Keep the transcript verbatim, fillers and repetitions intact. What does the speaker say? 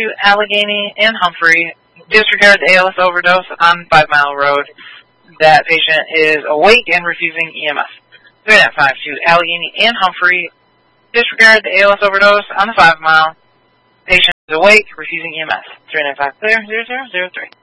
two, Allegheny and Humphrey. Disregard the A L S overdose on Five Mile Road. That patient is awake and refusing E M S. three nine five two, Allegheny and Humphrey. Disregard the A L S overdose on the Five Mile. Patient is awake, refusing E M S. three nine five, clear, zero zero zero three.